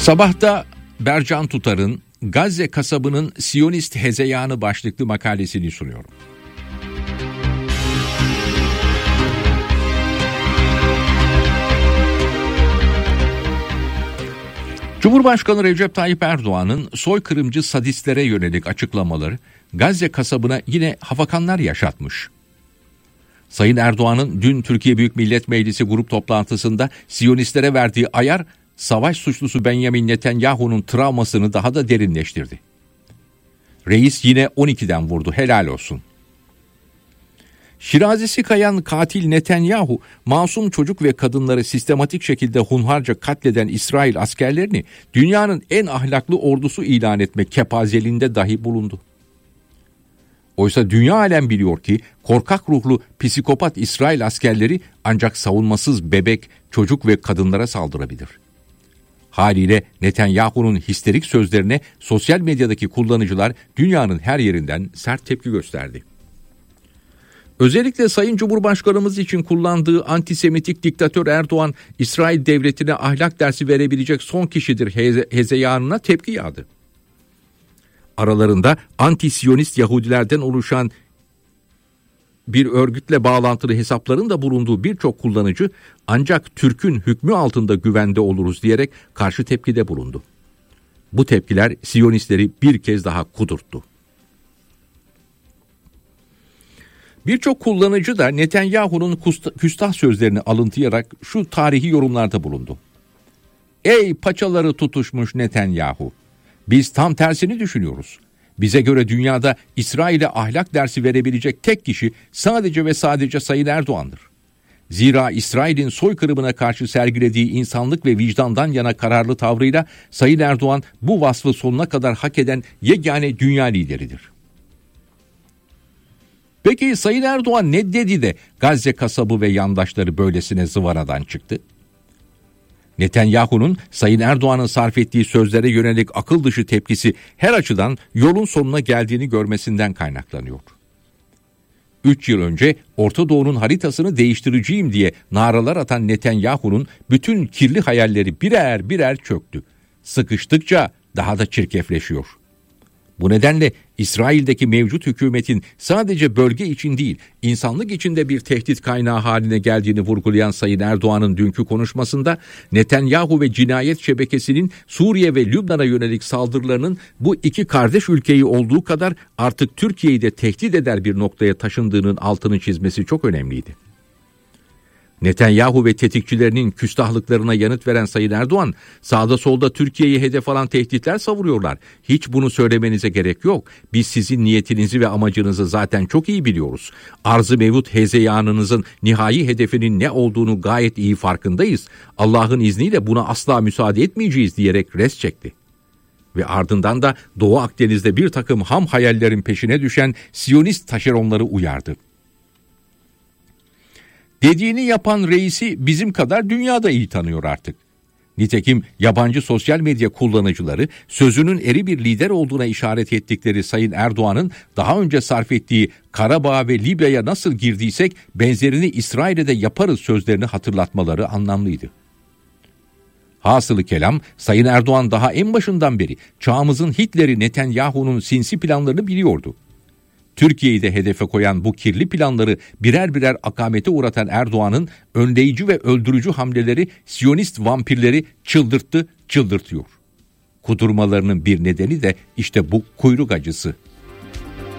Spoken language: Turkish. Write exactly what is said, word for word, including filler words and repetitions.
Sabahta Bercan Tutar'ın Gazze kasabının Siyonist hezeyanı başlıklı makalesini sunuyorum. Cumhurbaşkanı Recep Tayyip Erdoğan'ın soykırımcı sadistlere yönelik açıklamaları Gazze kasabına yine hafakanlar yaşatmış. Sayın Erdoğan'ın dün Türkiye Büyük Millet Meclisi grup toplantısında Siyonistlere verdiği ayar, savaş suçlusu Benjamin Netanyahu'nun travmasını daha da derinleştirdi. Reis yine on ikiden vurdu, helal olsun. Şirazesi kayan katil Netanyahu, masum çocuk ve kadınları sistematik şekilde hunharca katleden İsrail askerlerini dünyanın en ahlaklı ordusu ilan etme kepazeliğinde dahi bulundu. Oysa dünya alem biliyor ki korkak ruhlu psikopat İsrail askerleri ancak savunmasız bebek, çocuk ve kadınlara saldırabilir. Haliyle Netanyahu'nun histerik sözlerine sosyal medyadaki kullanıcılar dünyanın her yerinden sert tepki gösterdi. Özellikle Sayın Cumhurbaşkanımız için kullandığı antisemitik diktatör Erdoğan, İsrail devletine ahlak dersi verebilecek son kişidir heze- hezeyanına tepki yağdı. Aralarında anti-Siyonist Yahudilerden oluşan bir örgütle bağlantılı hesapların da bulunduğu birçok kullanıcı ancak Türk'ün hükmü altında güvende oluruz diyerek karşı tepkide bulundu. Bu tepkiler Siyonistleri bir kez daha kudurttu. Birçok kullanıcı da Netanyahu'nun küstah sözlerini alıntılayarak şu tarihi yorumlarda bulundu. Ey paçaları tutuşmuş Netanyahu! Biz tam tersini düşünüyoruz. Bize göre dünyada İsrail'e ahlak dersi verebilecek tek kişi sadece ve sadece Sayın Erdoğan'dır. Zira İsrail'in soykırımına karşı sergilediği insanlık ve vicdandan yana kararlı tavrıyla Sayın Erdoğan bu vasfı sonuna kadar hak eden yegane dünya lideridir. Peki Sayın Erdoğan ne dedi de Gazze kasabı ve yandaşları böylesine zıvanadan çıktı? Netanyahu'nun Sayın Erdoğan'ın sarf ettiği sözlere yönelik akıl dışı tepkisi her açıdan yolun sonuna geldiğini görmesinden kaynaklanıyor. Üç yıl önce Orta Doğu'nun haritasını değiştireceğim diye naralar atan Netanyahu'nun bütün kirli hayalleri birer birer çöktü. Sıkıştıkça daha da çirkefleşiyor. Bu nedenle İsrail'deki mevcut hükümetin sadece bölge için değil, insanlık için de bir tehdit kaynağı haline geldiğini vurgulayan Sayın Erdoğan'ın dünkü konuşmasında Netanyahu ve cinayet şebekesinin Suriye ve Lübnan'a yönelik saldırılarının bu iki kardeş ülkeyi olduğu kadar artık Türkiye'yi de tehdit eder bir noktaya taşındığının altını çizmesi çok önemliydi. Netanyahu ve tetikçilerinin küstahlıklarına yanıt veren Sayın Erdoğan, sağda solda Türkiye'yi hedef alan tehditler savuruyorlar. Hiç bunu söylemenize gerek yok. Biz sizin niyetinizi ve amacınızı zaten çok iyi biliyoruz. Arz-ı mevut hezeyanınızın nihai hedefinin ne olduğunu gayet iyi farkındayız. Allah'ın izniyle buna asla müsaade etmeyeceğiz diyerek res çekti. Ve ardından da Doğu Akdeniz'de bir takım ham hayallerin peşine düşen Siyonist taşeronları uyardı. Dediğini yapan reisi bizim kadar dünyada iyi tanıyor artık. Nitekim yabancı sosyal medya kullanıcıları sözünün eri bir lider olduğuna işaret ettikleri Sayın Erdoğan'ın daha önce sarf ettiği Karabağ ve Libya'ya nasıl girdiysek benzerini İsrail'e de yaparız sözlerini hatırlatmaları anlamlıydı. Hasılı kelam, Sayın Erdoğan daha en başından beri çağımızın Hitler'i Netanyahu'nun sinsi planlarını biliyordu. Türkiye'yi de hedefe koyan bu kirli planları birer birer akamete uğratan Erdoğan'ın önleyici ve öldürücü hamleleri Siyonist vampirleri çıldırttı, çıldırtıyor. Kudurmalarının bir nedeni de işte bu kuyruk acısı.